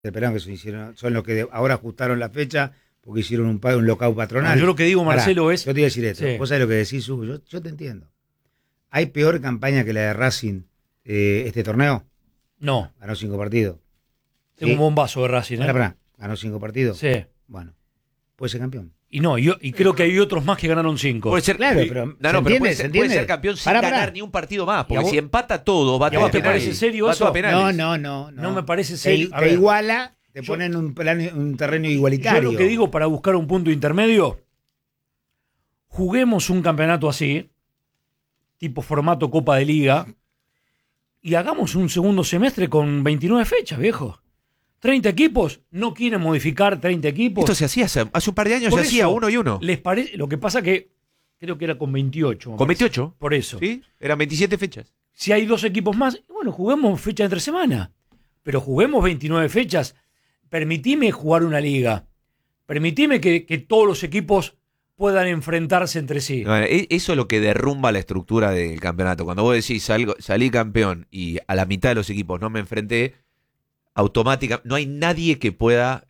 Esperaron que son los que ahora ajustaron la fecha porque hicieron un lockout patronal. Yo lo que digo, Marcelo, Pará, es... yo te iba a decir esto. Sí. Vos sabés lo que decís, Hugo. Yo te entiendo. ¿Hay peor campaña que la de Racing este torneo? No, Ganó 5 partidos. tengo Sí. un bombazo de Racing, ¿eh? Pará. Ganó 5 partidos. Sí. Bueno, puede ser campeón. Y creo que hay otros más que ganaron 5. Puede ser, Claro, pero no, ¿se pero entiende? puede ¿Se ser, puede entiende? ser campeón sin Pará. ganar ni un partido más, ¿Y a porque vos- si empata todo, va ¿y a todo vos a te penales. parece serio Va eso? todo a penales. No me parece serio. A Te ver, iguala, te yo- ponen un terreno yo igualitario. lo que digo para buscar un punto intermedio, juguemos un campeonato así, tipo formato Copa de Liga, y hagamos un segundo semestre con 29 fechas, viejo. 30 equipos, no quieren modificar 30 equipos. Esto se hacía hace un par de años, Por se hacía eso, 1 y 1. ¿Les parece? Lo que pasa que creo que era con 28. me Con parece. 28. Por eso. ¿Sí? Eran 27 fechas. Si hay 2 equipos más, bueno, juguemos fecha entre semana. Pero juguemos 29 fechas. Permitime jugar una liga. Permitime que todos los equipos puedan enfrentarse entre sí. Bueno, eso es lo que derrumba la estructura del campeonato. Cuando vos decís salí campeón y a la mitad de los equipos no me enfrenté, automáticamente no hay nadie que pueda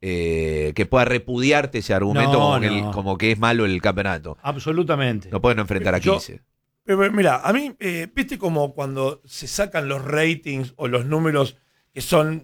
repudiarte ese argumento No. como que es malo el campeonato. Absolutamente. No pueden enfrentar a Yo- 15. Pero mira, a mí, viste como cuando se sacan los ratings o los números que son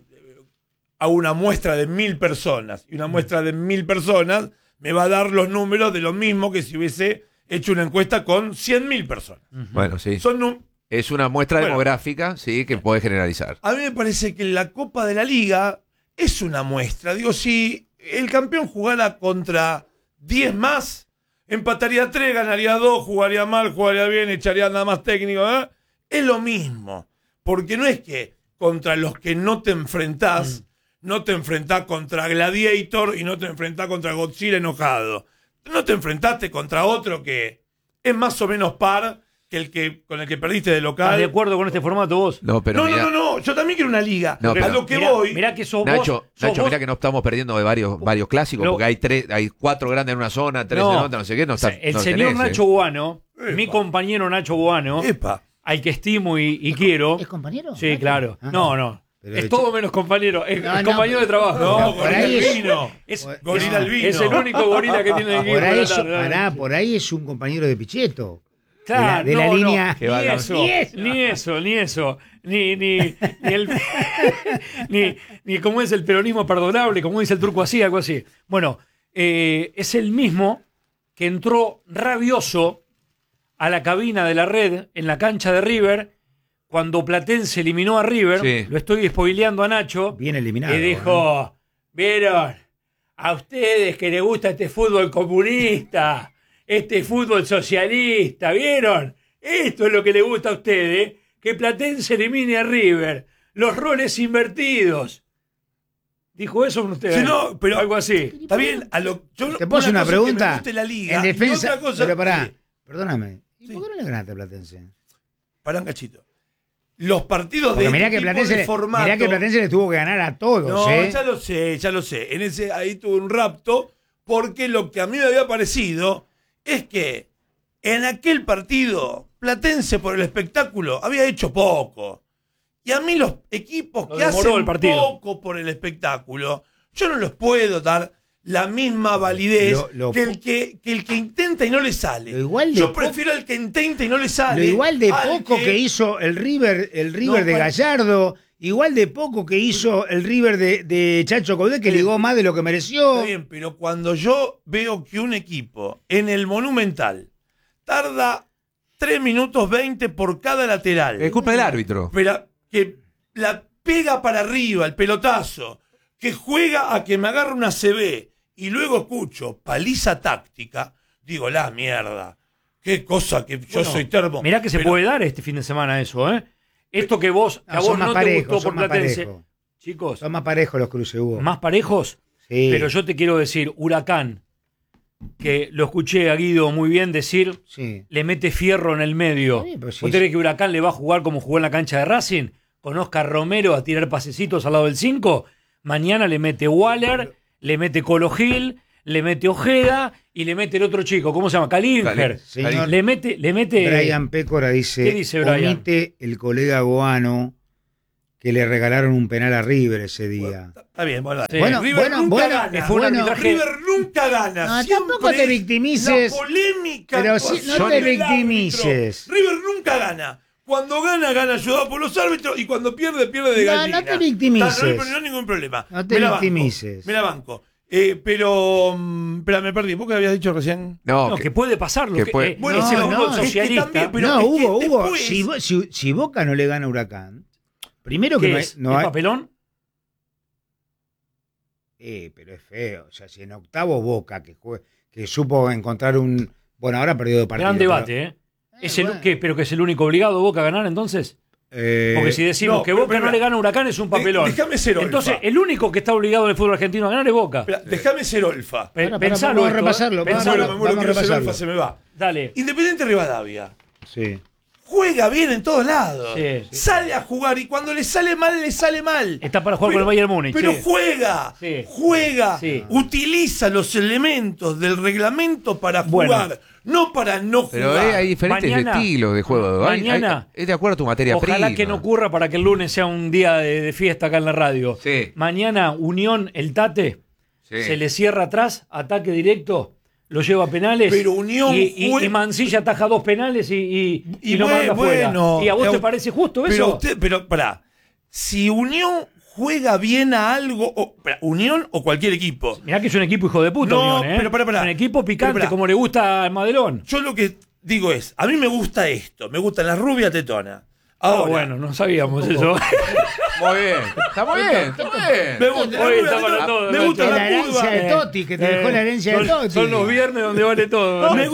a una muestra de 1000 personas, y una muestra de 1000 personas me va a dar los números de lo mismo que si hubiese hecho una encuesta con 100.000 personas. Bueno, sí. Son Es una muestra Bueno. demográfica, sí, que puede generalizar. A mí me parece que la Copa de la Liga es una muestra. Digo, si el campeón jugara contra 10 más, empataría 3, ganaría 2, jugaría mal, jugaría bien, echaría nada más técnico. ¿Eh? Es lo mismo. Porque no es que contra los que no te enfrentás, no te enfrentás contra Gladiator y no te enfrentás contra Godzilla enojado. No te enfrentaste contra otro que es más o menos par que el que con el que perdiste de local. ¿Estás de acuerdo con este formato vos? No, pero mirá- No, yo también quiero una liga. No, a pero- lo que Mirá- voy. Mirá que sos Nacho, vos. mirá que no estamos perdiendo de varios clásicos, Pero- porque hay 4 grandes en una zona, 3 No. en otra, no sé qué. No está, El no señor tenés, Nacho Guano, Epa. mi compañero Nacho Guano, Epa. al que estimo y quiero. ¿Es compañero? Sí, claro. Ah. No. Pero Es de todo menos compañero. Es No, no, compañero de trabajo. No, por ahí Gorila es- Albino. Es, Gorila Albino. es el único gorila que tiene el equipo. Por ahí, Claro, por ahí es un compañero de Pichetto. Claro, de la no, línea. no, ni eso, ni cómo es el peronismo perdonable, como dice el turco así, algo así. Bueno, es el mismo que entró rabioso a la cabina de la Red en la cancha de River cuando Platense eliminó a River. Sí. Lo estoy spoileando a Nacho. Bien eliminado. Y dijo, ¿vieron? A ustedes que les gusta este fútbol comunista, este fútbol socialista, ¿vieron? Esto es lo que les gusta a ustedes, que Platense elimine a River. Los roles invertidos. ¿Dijo eso con ustedes? Sí, no, pero- algo así. Está bien. Te puedo hacer una cosa es que me pregunta. guste la liga, En y defensa. otra cosa- Pero pará, Sí, perdóname. ¿Y Sí. por qué no le ganaste a Platense? pará un cachito. Los partidos Porque de mirá este que, tipo de formato. mirá que Platense le tuvo que ganar a todos, No, ¿eh? ya lo sé. En ese ahí tuve un rapto, porque lo que a mí me había parecido es que en aquel partido Platense por el espectáculo había hecho poco. Y a mí los equipos Lo que demoró hacen el partido. poco por el espectáculo, yo no les puedo dar la misma validez Lo- que el que intenta y no le sale. Lo igual de yo poco- prefiero al que intenta y no le sale. Lo igual de al poco que hizo el River No, de para- Gallardo, igual de poco que hizo el River de Chacho Caudé, que ligó más de lo que mereció. Está bien, pero cuando yo veo que un equipo en el Monumental tarda 3 minutos 20 por cada lateral, Es culpa del árbitro. pero que la pega para arriba, el pelotazo, que juega a que me agarre una CB y luego escucho paliza táctica, digo, la mierda. Qué cosa que yo Bueno, soy termo. Mirá que se Pero- puede dar este fin de semana eso, ¿eh? Esto que vos, que a son vos más no te parejos, gustó son por más Platense. parejos. Chicos, Son más parejos los cruces, Hugo. más parejos. Sí. Pero yo te quiero decir, Huracán, que lo escuché a Guido muy bien decir, Sí. le mete fierro en el medio. Sí, pero sí, ¿Vos crees que Huracán le va a jugar como jugó en la cancha de Racing? Con Oscar Romero a tirar pasecitos al lado del 5. Mañana le mete Waller, le mete Colo Gil, le mete Ojeda y le mete el otro chico. ¿Cómo se llama? Kalinger. Señor Le mete. Brian Pécora dice, ¿Qué dice Brian? omite el colega Goano, que le regalaron un penal a River ese día. Está bien, bueno. Sí. Bueno, River nunca gana. Fue un arbitraje- River nunca gana. No, Siempre tampoco te es victimices. La polémica. Pero sí, no actuación te del victimices. árbitro. River nunca gana. Cuando gana, gana ayudado por los árbitros. Y cuando pierde, pierde de No, gallina. no te victimices. No hay ningún problema. No te Me la banco, victimices. Me la banco. Pero me perdí. ¿Vos qué habías dicho recién? No, No, que puede pasar. que puede- Bueno, ese no, fútbol no, es que socialista. también, pero no, es que Hugo, después- si Boca no le gana a Huracán, primero que ¿Qué no hay, es? no ¿Es hay- papelón? pero es feo. O sea, si en octavo Boca, que supo encontrar un... Bueno, ahora perdió de partido. Gran debate, ¿eh? ¿Es el, bueno. qué, ¿Pero que es el único obligado Boca a ganar entonces? Porque si decimos no, que Boca pero, no le gana a Huracán es un papelón. Déjame ser Olfa. Entonces, el único que está obligado en el fútbol argentino a ganar es Boca. Déjame ser Olfa. Pensalo vamos a esto, repasarlo, pensalo. Me muero, vamos a quiero ser repasarlo. Olfa, se me va. Dale. Independiente Rivadavia. Sí. Juega bien en todos lados. Sí. Sale a jugar y cuando le sale mal, le sale mal. Está para jugar con el Bayern Múnich. Pero sí. juega, Sí. juega, Sí. utiliza los elementos del reglamento para Bueno. jugar, no para no pero jugar. hay diferentes Mañana- estilos de juego. mañana- es de acuerdo a tu materia Ojalá prima. que no ocurra para que el lunes sea un día de fiesta acá en la radio. Sí. Mañana, Unión, el Tate, Sí. se le cierra atrás, ataque directo, lo lleva a penales. Pero Unión y Mancilla ataja 2 penales y lo manda fuera. bueno, ¿Y a vos te parece justo eso? Pero pará, si Unión juega bien a algo, Unión o cualquier equipo, Mirá que es un equipo hijo de puta, No, Unión, ¿eh? pero pará. Un equipo picante, Pero pará. como le gusta al Madelón. yo lo que digo es, a mí me gusta esto, me gustan las rubias tetonas. Ahora, Bueno, no sabíamos eso. Muy bien. Está muy bien. Está muy bien. me gusta, Hoy las está rubias para todo, tetonas, me Nacho. gusta Es la la herencia curva. de Totti, que te dejó la herencia de Totti. Son los viernes donde vale todo. Me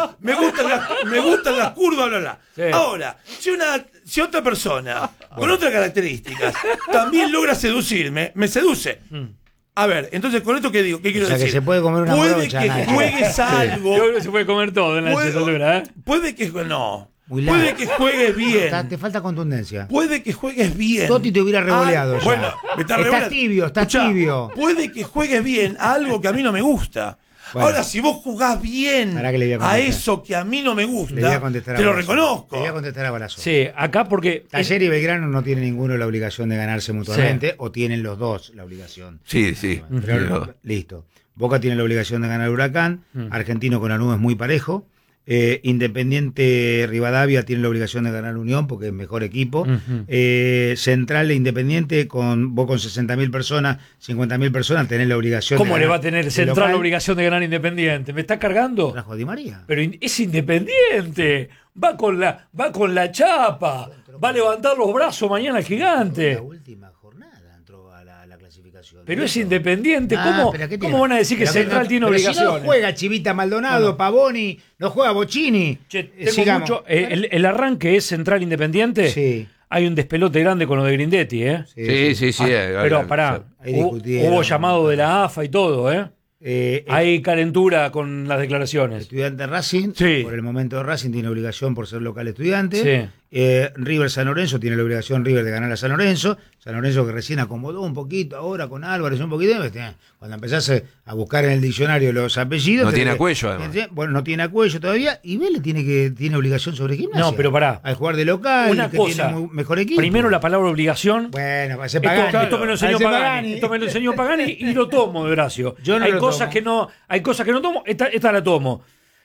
gustan las curvas, bla, bla. Sí. Ahora, si otra persona con otras características también logra seducirme, me seduce. A ver, entonces con esto qué digo, ¿qué quiero O sea, que decir? se puede comer una puede morocha, que Nacho. juegues a algo. Yo creo que se puede comer todo en la dictadura, ¿eh? Puede que no. Muy largo. Puede que juegues bien. Te falta contundencia. Puede que juegues bien. Totti te hubiera revoleado ya. Bueno, me está Estás revoleando. tibio, estás Escuchá, tibio. Puede que juegues bien a algo que a mí no me gusta. Bueno. Ahora, si vos jugás bien Pará que le voy a a contestar. eso que a mí no me gusta, Le voy a contestar te a lo Balazo. reconozco. Le voy a contestar a Balazo. Sí, acá porque... Taller y Belgrano no tienen ninguno la obligación de ganarse mutuamente, o tienen los dos la obligación. Sí, sí. Pero, listo. Boca tiene la obligación de ganar el Huracán, Argentino con Lanús es muy parejo, Independiente Rivadavia tiene la obligación de ganar Unión porque es mejor equipo, Central e Independiente vos con 60.000 personas, 50.000 personas tenés la obligación ¿Cómo de le ganar va a tener el Central local. la obligación de ganar Independiente? ¿Me está cargando? Trajo a Di María. Pero es Independiente. Va con la chapa. Va a levantar los brazos mañana el La gigante. última jornada entró a la clasificación. Pero es Eso. Independiente. Ah, pero ¿qué tiene? ¿Cómo van a decir que Pero Central no- tiene pero obligaciones? Si no juega Chivita Maldonado, Pavoni, no juega Bocini. Che, tengo Sigamos. mucho- el arranque es Central Independiente. Sí. Hay un despelote grande con lo de Grindetti, ¿eh? Sí. Pero pará, Ahí hubo discutieron. llamado de la AFA y todo, ¿eh? Hay calentura con las declaraciones. Estudiante Racing, Sí. por el momento de Racing tiene obligación por ser local estudiante. Sí. River San Lorenzo tiene la obligación River de ganar a San Lorenzo. San Lorenzo que recién acomodó un poquito ahora con Álvarez un poquito. Cuando empezás a buscar en el diccionario los apellidos. No tiene tenés a Cuello, además. Bueno, no tiene a Cuello todavía. Y Vélez tiene obligación sobre Gimnasia. No, pero pará. Al jugar de local, Una que cosa, tiene mejor equipo. Primero la palabra obligación. Bueno, parece Esto, Pagani. esto me lo enseñó Parece Pagani. Esto me lo enseñó Pagani y lo tomo de Horacio. Yo no hay lo cosas tomo. que no, hay cosas que no tomo, esta la tomo.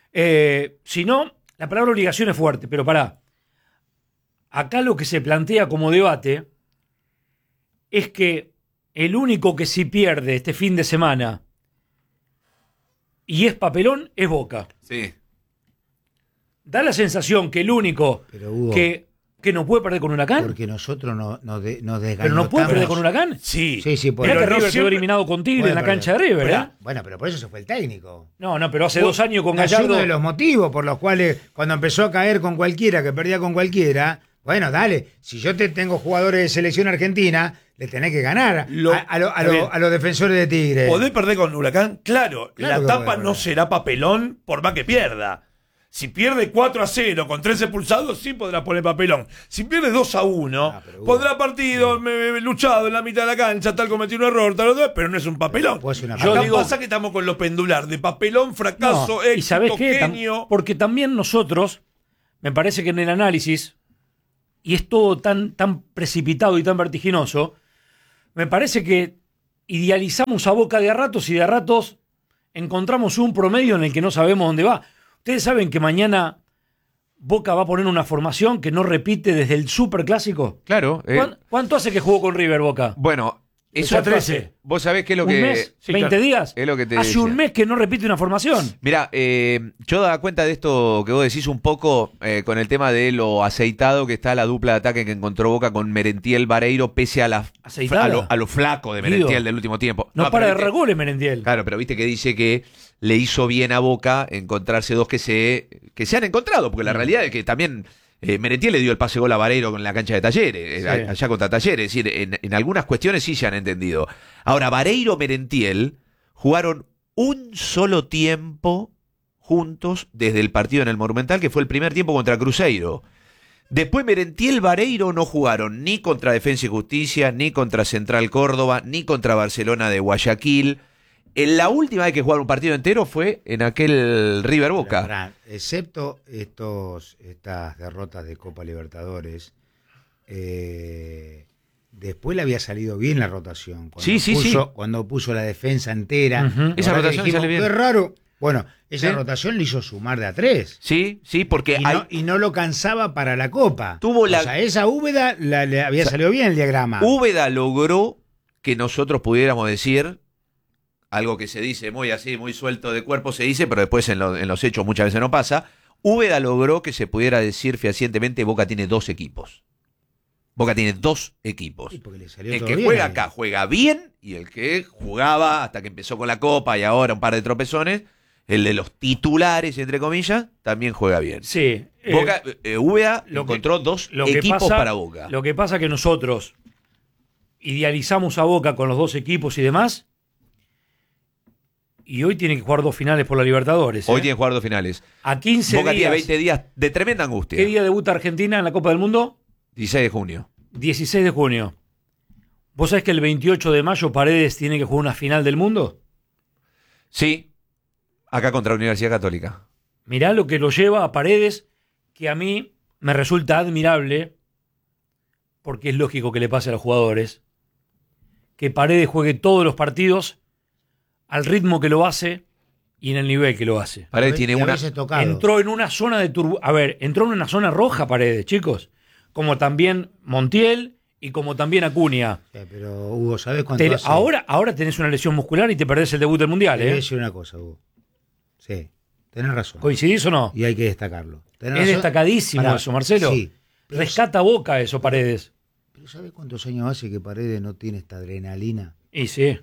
Si no, la palabra obligación es fuerte, pero pará. Acá lo que se plantea como debate es que el único que sí pierde este fin de semana y es papelón es Boca. Sí. Da la sensación que el único Pero, Hugo, que no puede perder con Huracán. Porque nosotros nos desganotamos. Pero no puede perder con Huracán. Sí. Sí, por Mirá eso. que River quedó siempre- eliminado con Tigre Puede en la perder. cancha de River, ¿eh? Bueno, pero por eso se fue el técnico. No, pero hace 2 años con Es Gallardo. uno de los motivos por los cuales cuando empezó a caer con cualquiera, que perdía con cualquiera, bueno, dale, si yo tengo jugadores de selección argentina, le tenés que ganar a los defensores de Tigre. ¿Podés perder con Huracán? Claro, Claro que la tapa podés no perder. será papelón por más que pierda. Si pierde 4-0 con 13 expulsados, sí podrá poner papelón. Si pierde 2-1, pero Hugo, pondrá partido luchado en la mitad de la cancha, tal cometió un error, tal, pero no es un papelón. Puede ser una Yo Acá digo- pasa que estamos con lo pendular de papelón, fracaso, No, ¿y sabés éxito, qué? genio. Porque también nosotros, me parece que en el análisis, y es todo tan precipitado y tan vertiginoso, me parece que idealizamos a Boca de a ratos y de a ratos encontramos un promedio en el que no sabemos dónde va. Ustedes saben que mañana Boca va a poner una formación que no repite desde el Superclásico. Claro. ¿Cuánto hace que jugó con River Boca? Bueno, eso 13. Vos sabés qué es lo ¿Un que... mes? Sí, ¿20 claro. días? Es lo que te Hace decía. un mes que no repite una formación. Mirá, yo daba cuenta de esto que vos decís un poco con el tema de lo aceitado que está la dupla de ataque que encontró Boca con Merentiel Vareiro, pese a ¿Aceitada? a lo flaco de Guido, Merentiel del último tiempo. No para pero de viste- regoles, Merentiel. Claro, pero viste que dice que le hizo bien a Boca encontrarse dos que se han encontrado, porque la realidad es que también Merentiel le dio el pase gol a Vareiro en la cancha de Talleres, Sí. allá contra Talleres, es decir, en algunas cuestiones sí se han entendido. Ahora, Vareiro Merentiel jugaron un solo tiempo juntos desde el partido en el Monumental, que fue el primer tiempo contra Cruzeiro. Después Merentiel Vareiro no jugaron ni contra Defensa y Justicia, ni contra Central Córdoba, ni contra Barcelona de Guayaquil. En la última vez que jugaron un partido entero fue en aquel River Boca. Pará, excepto estas derrotas de Copa Libertadores, después le había salido bien la rotación. Cuando puso la defensa entera. Ujú. Esa Ahora rotación dijimos, sale bien. qué raro. Bueno, esa Sí. rotación le hizo sumar de a 3. Sí, porque Y no lo cansaba para la Copa. Tuvo la- O sea, esa Úbeda le había salido bien el diagrama. Úbeda logró que nosotros pudiéramos decir algo que se dice muy así, muy suelto de cuerpo se dice, pero después en los hechos muchas veces no pasa. Úbeda logró que se pudiera decir fehacientemente Boca tiene dos equipos. Boca tiene dos equipos. Sí, porque le salió El todo que bien juega ahí. acá juega bien y el que jugaba hasta que empezó con la Copa y ahora un par de tropezones, el de los titulares, entre comillas, también juega bien. Sí. Boca, Úbeda lo que- encontró dos lo que equipos pasa- para Boca. Lo que pasa que nosotros idealizamos a Boca con los dos equipos y demás, y hoy tiene que jugar 2 finales por la Libertadores. Hoy tiene que jugar dos finales. A 15 Boca tiene días. 20 días de tremenda angustia. ¿Qué día debuta Argentina en la Copa del Mundo? 16 de junio. 16 de junio. ¿Vos sabés que el 28 de mayo Paredes tiene que jugar una final del mundo? Sí, acá contra la Universidad Católica. Mirá lo que lo lleva a Paredes, que a mí me resulta admirable, porque es lógico que le pase a los jugadores, que Paredes juegue todos los partidos al ritmo que lo hace y en el nivel que lo hace. Paredes tiene Y a una... veces tocado. Entró en una zona de entró en una zona roja Paredes, chicos, como también Montiel y como también Acuña. Sí, pero Hugo, ¿sabes cuánto hace? Ahora tenés una lesión muscular y te perdés el debut del Mundial, Te voy a ¿eh? decir una cosa, Hugo. Sí, tenés razón. ¿Coincidís o no? Y hay que destacarlo. Tenés Es razón. destacadísimo Pará, eso, Marcelo. Sí. Pero Rescata Boca eso, Paredes. Pero ¿sabes cuántos años hace que Paredes no tiene esta adrenalina? Y sí.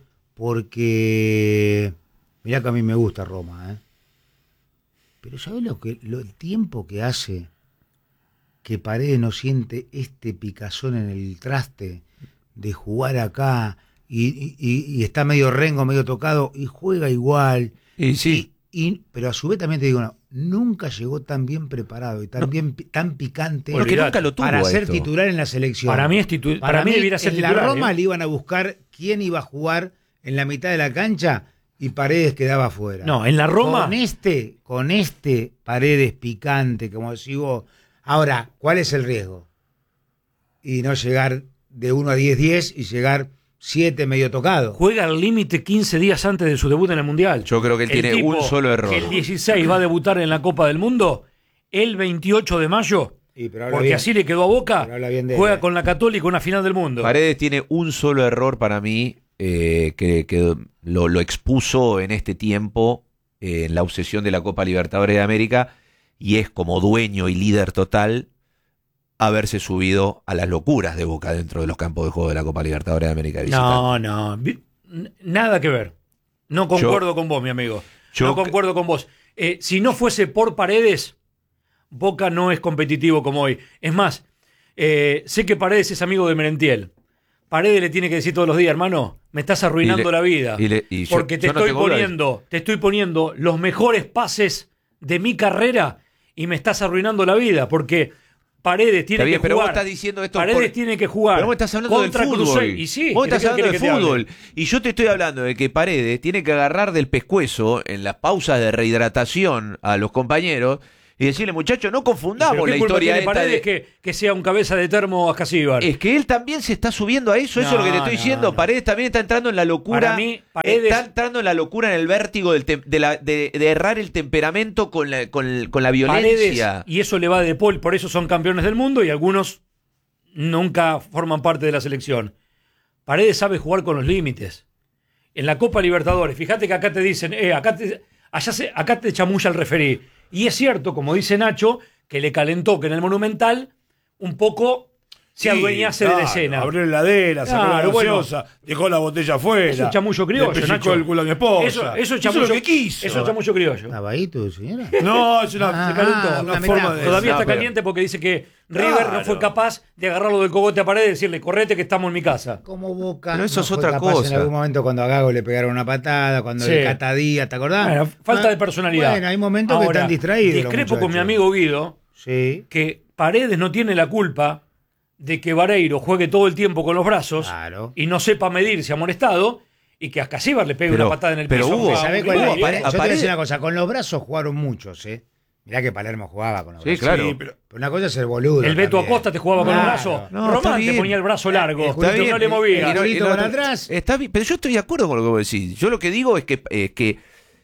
Porque mirá que a mí me gusta Roma, ¿eh? Pero ¿sabes el tiempo que hace que Paredes no siente este picazón en el traste de jugar acá y está medio rengo, medio tocado y juega igual? Y sí. Pero a su vez también te digo, no, nunca llegó tan bien preparado y tan picante Porque nunca lo tuvo para ser esto. titular en la selección. Para mí es para mí debiera ser en titular. la Roma ¿eh? le iban a buscar quién iba a jugar en la mitad de la cancha y Paredes quedaba afuera. No, en la Roma. Con este Paredes picante, como decís vos. Ahora, ¿cuál es el riesgo? Y no llegar de 1 a 10 y llegar 7 medio tocado. Juega al límite 15 días antes de su debut en el Mundial. Yo creo que él El tiene tipo un solo error. Que el 16 va a debutar en la Copa del Mundo el 28 de mayo. Sí, pero habla Porque bien. así le quedó a Boca. Pero habla bien de él, Juega con la Católica una final del mundo. Paredes tiene un solo error para mí que lo expuso en este tiempo en la obsesión de la Copa Libertadores de América y es como dueño y líder total haberse subido a las locuras de Boca dentro de los campos de juego de la Copa Libertadores de América de visitante. No. Nada que ver. No concuerdo con vos, mi amigo. No concuerdo con vos. Si no fuese por Paredes, Boca no es competitivo como hoy. Es más, sé que Paredes es amigo de Merentiel. Paredes le tiene que decir todos los días, hermano, me estás arruinando la vida. Porque te estoy poniendo los mejores pases de mi carrera y me estás arruinando la vida. Porque Paredes tiene que pero jugar. vos estás diciendo esto Paredes tiene que jugar. Pero vos estás hablando del contra fútbol. Cruzeiro. Y sí, vos estás hablando de ¿qué fútbol. Y yo te estoy hablando de que Paredes tiene que agarrar del pescuezo en las pausas de rehidratación a los compañeros y y decirle, muchachos, no confundamos ¿Pero qué la culpa historia tiene esta Paredes que sea un cabeza de termo Ascasíbar? Es que él también se está subiendo a eso, eso es lo que te estoy diciendo. No. Paredes también está entrando en la locura. Para mí, Paredes... Está entrando en la locura, en el vértigo de errar el temperamento con la violencia. Paredes, y eso le va de Paul, por eso son campeones del mundo y algunos nunca forman parte de la selección. Paredes sabe jugar con los límites. En la Copa Libertadores, fíjate que acá te dicen, acá te chamulla el referí. Y es cierto, como dice Nacho, que le calentó que en el Monumental un poco se adueñase de la escena. Abrió la heladera, sacó la gaseosa, dejó la botella afuera. Eso es chamullo criollo, le pellizcó Nacho. el culo a mi esposa. Eso es Hizo chamullo, lo que quiso. Eso es chamullo criollo. ¿Estaba ahí tu señora? No, es una, Se calentó. una una forma metáfora. de... Todavía está pero- caliente porque dice que River Claro. no fue capaz de agarrarlo del cogote a Paredes y decirle, correte que estamos en mi casa. Como Boca. Pero eso no es fue otra capaz cosa. En algún momento cuando a Gago le pegaron una patada, cuando Sí. el Catadía, ¿te acordás? Bueno, falta de personalidad. Bueno, hay momentos que Ahora, están distraídos. los Discrepo con mi muchachos. amigo Guido Sí. que Paredes no tiene la culpa de que Vareiro juegue todo el tiempo con los brazos Claro. y no sepa medirse amonestado y que a Ascasíbar le pegue Pero- una patada en el pero pecho. Hugo, Ah, ¿Sabés un cuál es? rival, Hugo, ¿eh? Yo te voy a Paredes- decir una cosa, con los brazos jugaron muchos, ¿eh? Mirá que Palermo jugaba con los Sí, brazos. claro. Sí, pero... Pero una cosa es el boludo. El Beto también. Acosta te jugaba con los Claro. brazos. No, está Román te bien. ponía el brazo largo. Está Julito bien. no le movía. El Julito otro- con atrás. Está bien, pero yo estoy de acuerdo con lo que vos decís. Yo lo que digo es que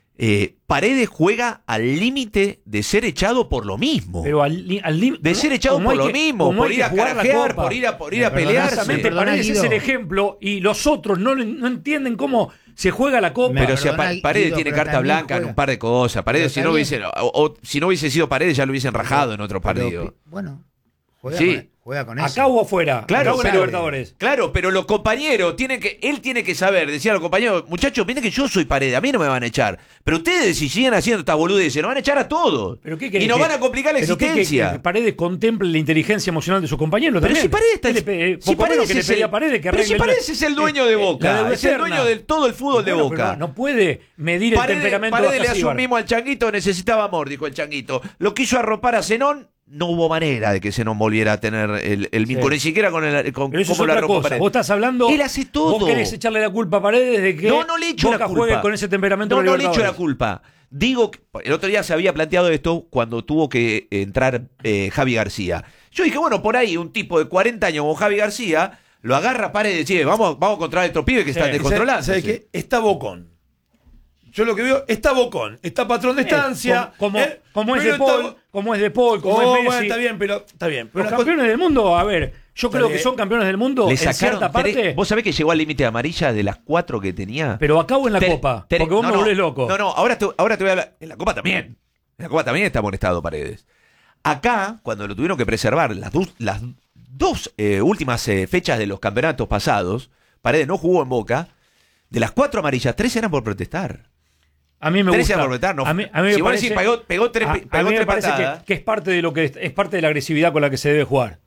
Paredes juega al límite de ser echado por lo mismo. Pero de ser echado como por hay lo que- mismo, como por hay ir que a jugar la carajear, Copa. por ir a Me perdonás, pelearse. Exactamente, Perdona, Paredes es Guido. el ejemplo y los otros no entienden cómo se juega la Copa. Pero si a Perdona, Paredes Guido, tiene pero carta también blanca en juega. un par de cosas. Paredes, Pero si está no si no hubiese sido Paredes, ya lo hubiesen rajado en otro partido. Bueno, juega, Sí. juega con eso. Acá o afuera. Claro, acá o en sabe. Libertadores. Claro, pero los compañeros él tiene que saber, decía a los compañeros, muchachos, miren que yo soy Paredes, a mí no me van a echar. Pero ustedes, si siguen haciendo esta boludez, nos van a echar a todos. ¿Pero qué Y querés nos que- van a complicar la pero qué existencia. que Paredes contemple la inteligencia emocional de su compañero Pero también. si Paredes está- ¿Qué le pe- si poco menos Paredes que le es pedía el- a Paredes que pero si arregle Paredes es el dueño de la Boca, deuda es el eterna. dueño de todo el fútbol de Bueno, Boca. pero no puede medir el temperamento Paredes de le Ascasíbar. asumimos al Changuito, necesitaba amor, dijo el Changuito. Lo quiso arropar a Zenón, no hubo manera de que Zenón volviera a tener el vínculo, Sí. ni siquiera con Pero eso es cómo lo otra arropó cosa. Paredes. Vos estás hablando. Él hace todo. Vos querés echarle la culpa a Paredes de que No le echo Boca la culpa. juegue con ese temperamento. No, en la no le echo la Libertadores. culpa. Digo, que el otro día se había planteado esto cuando tuvo que entrar Javi García. Yo dije, bueno, por ahí un tipo de 40 años como Javi García lo agarra Paredes y dice, vamos a controlar a estos pibes que están descontrolando. ¿Sabes qué? Está Bocón. Yo lo que veo, está Bocón. Está patrón de estancia. Como es pero de Paul, como es de Paul, como es Messi. bueno, está bien, pero está bien. Pero Los una cosa- campeones del mundo, a ver, yo creo que bien. son campeones del mundo Le en sacaron cierta parte, ¿Vos sabés que llegó al límite de amarilla de las 4 que tenía? pero acá o en la Copa, porque vos me volvés loco. No, ahora te voy a hablar. En la Copa también. En la Copa también está amonestado Paredes. Acá, cuando lo tuvieron que preservar las dos últimas fechas de los campeonatos pasados, Paredes no jugó en Boca. De las 4 amarillas, 3 eran por protestar. A mí me 3 gusta. eran por protestar. No, a mí me si vos parece, decís, pegó tres a mí me tres parece patadas. que es parte de lo que es parte de la agresividad con la que se debe jugar.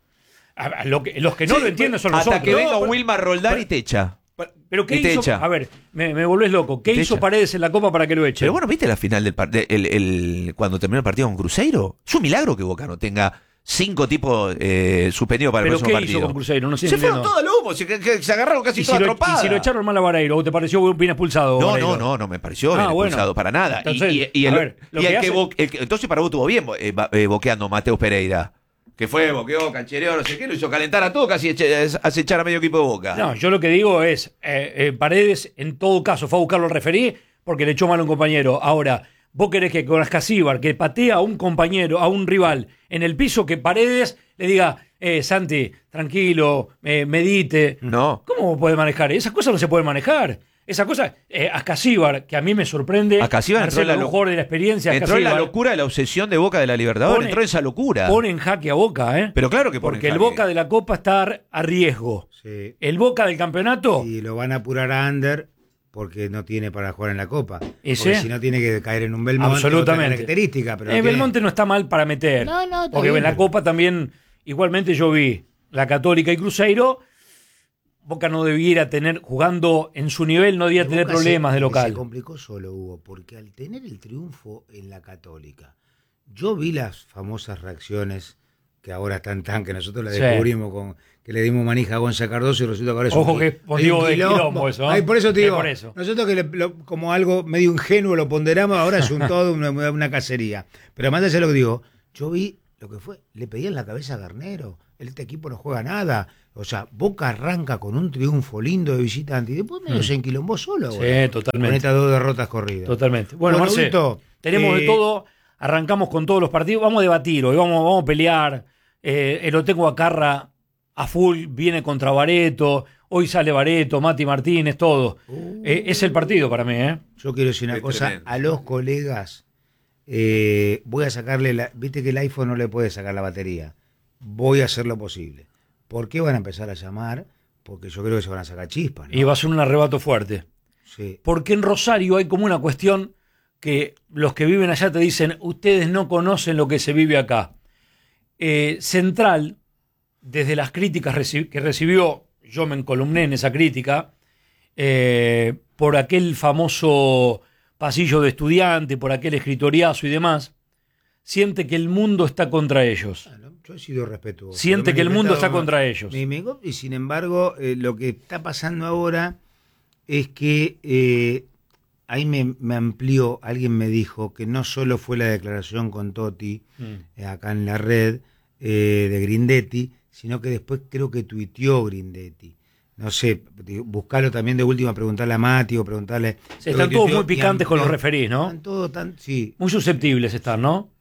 Los que no Sí, lo entienden son Hasta nosotros. que venga pero- Wilmar Roldán y te echa. Pero ¿qué y te hizo? echa. A ver, me volvés loco. ¿Qué Te hizo echa. Paredes en la Copa para que lo echen? Pero bueno, ¿viste la final del partido? Cuando terminó el partido con Cruzeiro? Es un milagro que Boca no tenga 5 tipos suspendidos para el ¿Pero próximo qué partido. hizo con Cruzeiro? No sé, Se fueron entiendo. todos al humo, se agarraron casi ¿Y toda si, tropada. y si lo echaron mal a Vareiro, ¿o te pareció bien expulsado? No, Vareiro? no me pareció Ah, bien bueno. expulsado para nada. Entonces, y a ver, lo que hace- entonces para vos estuvo bien boqueando Mateus Pereira. Que fue, boqueó, canchereó, no sé qué, lo hizo calentar a todo, casi hace echar a medio equipo de Boca. No, yo lo que digo es, Paredes en todo caso fue a buscarlo al referí porque le echó mal a un compañero. Ahora, vos querés que con Ascasíbar, que patea a un compañero, a un rival, en el piso, que Paredes le diga, Santi, tranquilo, medite. No. ¿Cómo puede manejar? Esas cosas no se pueden manejar. Esa cosa, Ascasíbar, que a mí me sorprende. Ascasíbar entró en la Marcelo, un jugador de la experiencia. Entró en la Ascasíbar, locura de la obsesión de Boca de la Libertadores, Pone- entró en esa locura. pone en jaque a Boca, ¿eh? Pero claro que pone Porque en el jaque. Boca de la Copa está a riesgo. Sí. El Boca del campeonato. Y lo van a apurar a Ander porque no tiene para jugar en la Copa. ¿Y Porque sí? si no tiene que caer en un Belmonte. Absolutamente. Otra característica, pero no tiene- Belmonte no está mal para meter. No, está porque bien, en la pero- Copa también, igualmente yo vi la Católica y Cruzeiro. Boca no debiera tener, jugando en su nivel, no debiera El tener Boca problemas de Se local. complicó solo, Hugo, porque al tener el triunfo en la Católica, yo vi las famosas reacciones que ahora están tan, que nosotros las Sí. descubrimos con que le dimos manija a Gonza Cardoso y resulta que ahora es Ojo un que es motivo de quilombo eso, ¿eh? Ay, por eso te Es digo, por eso. nosotros que como algo medio ingenuo lo ponderamos, ahora es un todo una cacería. Pero más allá de lo que digo, Yo vi lo que fue, le pedían la cabeza a Garnero, este equipo no juega nada, o sea, Boca arranca con un triunfo lindo de visitante y después medio se enquilombó solo. Sí, Con totalmente. estas 2 derrotas corridas. Totalmente. Bueno, Marce, Vito, tenemos de todo, arrancamos con todos los partidos, vamos a debatir hoy, vamos a pelear. Lo tengo a Carra a full, viene contra Bareto, hoy sale Bareto, Mati Martínez, todo. Es el partido para mí, ¿eh? Yo quiero decir una Es cosa tremendo. a los colegas. Voy a sacarle viste que el iPhone no le puede sacar la batería. Voy a hacer lo posible. ¿Por qué van a empezar a llamar? Porque yo creo que se van a sacar chispas, ¿no? Y va a ser un arrebato fuerte. Sí. Porque en Rosario hay como una cuestión que los que viven allá te dicen, ustedes no conocen lo que se vive acá. Central, desde las críticas que recibió, yo me encolumné en esa crítica, por aquel famoso pasillo de estudiante, por aquel escritoriazo y demás, siente que el mundo está contra ellos. Bueno, yo he sido respetuoso. Siente Yo me que he el mundo respetado está contra ellos. Y sin embargo, lo que está pasando ahora es que ahí me amplió, alguien me dijo que no solo fue la declaración con Totti, acá en la red, de Grindetti, sino que después creo que tuiteó Grindetti. No sé, buscarlo también de última, preguntarle a Mati o preguntarle... Están todos muy picantes con los referís, ¿no? Están todos sí. Muy susceptibles están, ¿no?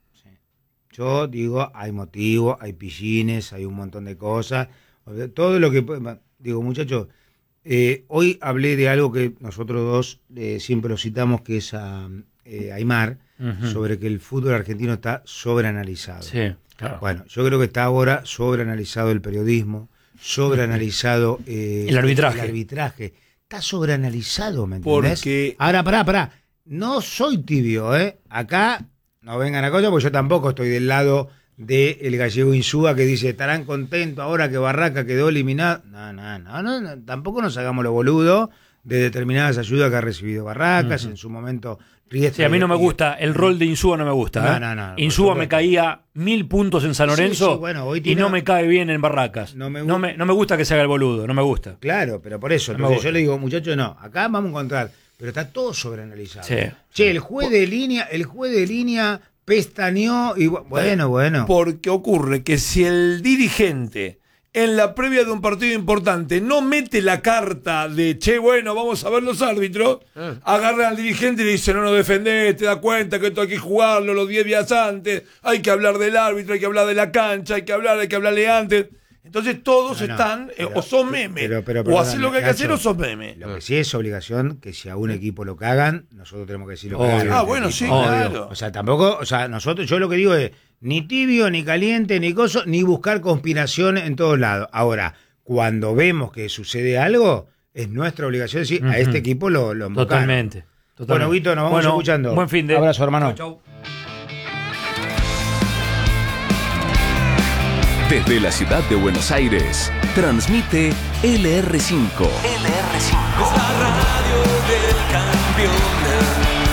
Yo digo, hay motivos, hay pillines, hay un montón de cosas. Todo lo que... Digo, muchachos, hoy hablé de algo que nosotros dos siempre lo citamos, que es a Aymar, sobre que el fútbol argentino está sobreanalizado. Sí, claro. Bueno, yo creo que está ahora sobreanalizado el periodismo, sobreanalizado el arbitraje. El arbitraje. Está sobreanalizado, ¿me entendés? Porque- Ahora, pará. No soy tibio, ¿eh? Acá no vengan a cosas, porque yo tampoco estoy del lado del gallego Insúa que dice, estarán contentos ahora que Barraca quedó eliminado. No, tampoco nos hagamos los boludos de determinadas ayudas que ha recibido Barracas, en su momento Riestra. Sí, a mí no me gusta, el rol de Insúa no me gusta. No, Insúa me por supuesto. caía 1000 puntos en San Lorenzo Sí, bueno, hoy y tiene- no me cae bien en Barracas. No me no me gusta que se haga el boludo, no me gusta. Claro, pero por eso. No me Entonces gusta. yo le digo, muchachos, no, acá vamos a encontrar, pero está todo sobreanalizado. Sí. Che, el juez de línea pestañeó y bueno. Porque ocurre que si el dirigente en la previa de un partido importante no mete la carta de che, bueno, vamos a ver los árbitros, agarra al dirigente y le dice, no nos defendés, te das cuenta que esto hay que jugarlo los 10 días antes, hay que hablar del árbitro, hay que hablar de la cancha, hay que hablarle antes. Entonces todos están, o son memes, o hacer lo que hay que hacer o son memes. Lo que sí es obligación, que si a un equipo lo cagan, nosotros tenemos que decir lo que Obvio. hagan. Ah, bueno, sí, Obvio. claro. O sea, tampoco, nosotros, yo lo que digo es, ni tibio, ni caliente, ni coso, ni buscar conspiración en todos lados. Ahora, cuando vemos que sucede algo, es nuestra obligación decir, a este equipo lo embocaron. Totalmente. Bueno, Vito, nos vamos escuchando. Buen fin de. Abrazo, hermano. Chau. Desde la ciudad de Buenos Aires, transmite LR5. Esta radio